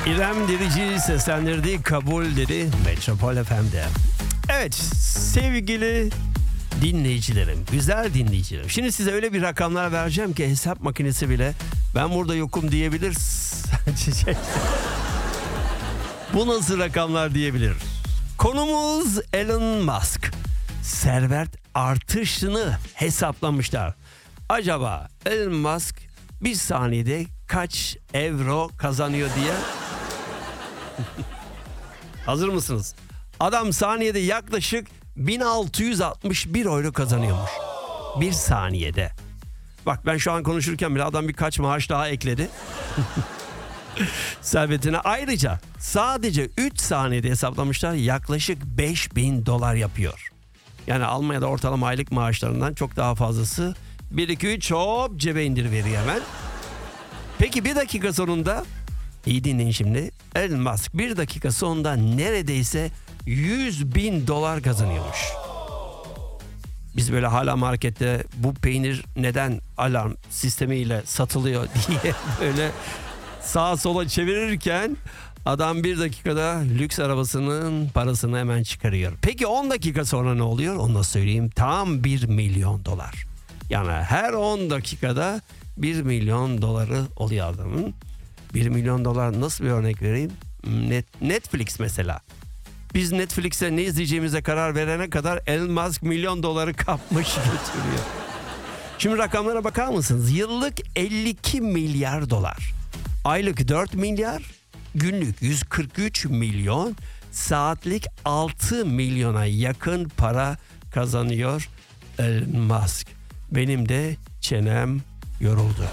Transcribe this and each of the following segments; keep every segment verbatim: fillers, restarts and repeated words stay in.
İrem Derici seslendirdiği Kabul dedi Metropol F M'de. Evet sevgili dinleyicilerim, güzel dinleyicilerim. Şimdi size öyle bir rakamlar vereceğim ki hesap makinesi bile ben burada yokum diyebilir. Bu nasıl rakamlar diyebilir. Konumuz Elon Musk. Servet artışını hesaplamışlar. Acaba Elon Musk bir saniyede kaç euro kazanıyor diye. Hazır mısınız? Adam saniyede yaklaşık bin altı yüz altmış bir euro kazanıyormuş. Bir saniyede. Bak ben şu an konuşurken bile adam birkaç maaş daha ekledi. Servetine. Ayrıca sadece üç saniyede hesaplamışlar, yaklaşık beş bin dolar yapıyor. Yani Almanya'da ortalama aylık maaşlarından çok daha fazlası. bir iki üç hop cebe indiriveriyor hemen. Peki bir dakika sonunda, iyi dinleyin şimdi, Elon Musk bir dakika sonunda neredeyse yüz bin dolar kazanıyormuş. Biz böyle hala markette bu peynir neden alarm sistemiyle satılıyor diye böyle sağa sola çevirirken adam bir dakikada lüks arabasının parasını hemen çıkarıyor. Peki on dakika sonra ne oluyor? Onu da söyleyeyim. Tam bir milyon dolar. Yani her on dakikada bir milyon doları oluyor adamın. bir milyon dolar nasıl bir örnek vereyim? Net, Netflix mesela. Biz Netflix'e ne izleyeceğimize karar verene kadar Elon Musk milyon doları kapmış götürüyor. Şimdi rakamlara bakar mısınız? Yıllık elli iki milyar dolar. Aylık dört milyar. Günlük yüz kırk üç milyon. Saatlik altı milyona yakın para kazanıyor Elon Musk. Benim de çenem yoruldu.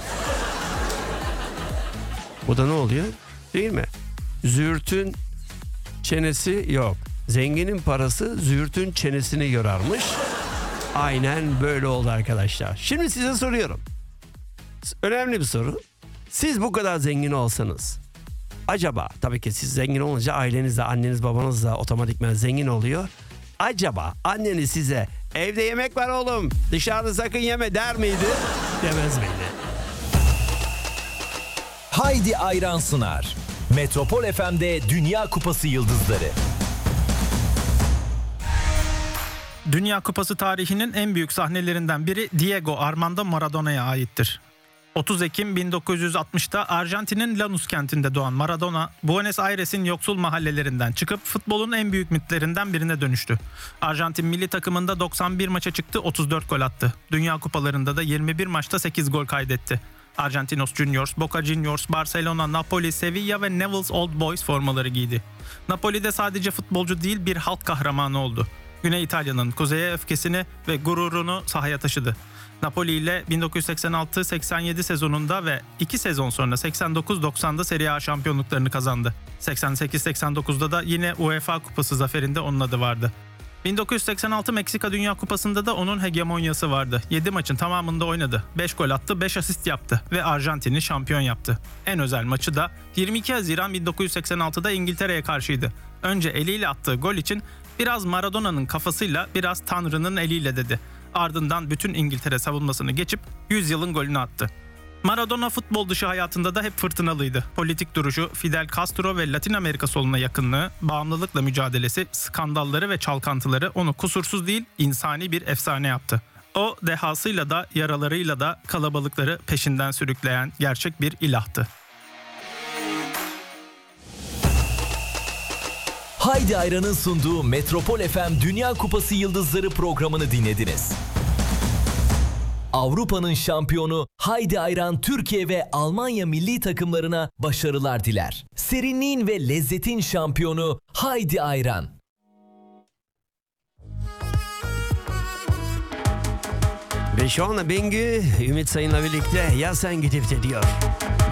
Bu da ne oluyor? Değil mi? Züğürtün çenesi yok. Zenginin parası züğürtün çenesini yorarmış. Aynen böyle oldu arkadaşlar. Şimdi size soruyorum. Önemli bir soru. Siz bu kadar zengin olsanız, acaba, tabii ki siz zengin olunca aileniz de, anneniz babanız da otomatikman zengin oluyor. Acaba anneniz size evde yemek var oğlum, dışarıda sakın yeme der miydi? Demez miydi? Haydi Ayran sunar. Metropol F M'de Dünya Kupası Yıldızları. Dünya Kupası tarihinin en büyük sahnelerinden biri Diego Armando Maradona'ya aittir. otuz Ekim bin dokuz yüz altmışta Arjantin'in Lanús kentinde doğan Maradona, Buenos Aires'in yoksul mahallelerinden çıkıp futbolun en büyük mitlerinden birine dönüştü. Arjantin milli takımında doksan bir maça çıktı, otuz dört gol attı. Dünya kupalarında da yirmi bir maçta sekiz gol kaydetti. Argentinos Juniors, Boca Juniors, Barcelona, Napoli, Sevilla ve Newell's Old Boys formaları giydi. Napoli'de sadece futbolcu değil, bir halk kahramanı oldu. Güney İtalya'nın kuzeye öfkesini ve gururunu sahaya taşıdı. Napoli ile bin dokuz yüz seksen altı seksen yedi sezonunda ve iki sezon sonra seksen dokuz doksanda Serie A şampiyonluklarını kazandı. seksen sekiz seksen dokuzda da yine UEFA Kupası zaferinde onun adı vardı. bin dokuz yüz seksen altı Meksika Dünya Kupası'nda da onun hegemonyası vardı. yedi maçın tamamında oynadı. beş gol attı, beş asist yaptı ve Arjantin'i şampiyon yaptı. En özel maçı da yirmi iki Haziran bin dokuz yüz seksen altıda İngiltere'ye karşıydı. Önce eliyle attığı gol için biraz Maradona'nın kafasıyla, biraz Tanrı'nın eliyle dedi. Ardından bütün İngiltere savunmasını geçip yüz yılın golünü attı. Maradona futbol dışı hayatında da hep fırtınalıydı. Politik duruşu, Fidel Castro ve Latin Amerika soluna yakınlığı, bağımlılıkla mücadelesi, skandalları ve çalkantıları onu kusursuz değil, insani bir efsane yaptı. O dehasıyla da yaralarıyla da kalabalıkları peşinden sürükleyen gerçek bir ilahtı. Haydi Ayran'ın sunduğu Metropol F M Dünya Kupası Yıldızları programını dinlediniz. Avrupa'nın şampiyonu Haydi Ayran Türkiye ve Almanya milli takımlarına başarılar diler. Serinliğin ve lezzetin şampiyonu Haydi Ayran. Ve şu anda Bengü Ümit Sayın'la birlikte Ya Sen Gidip de diyor.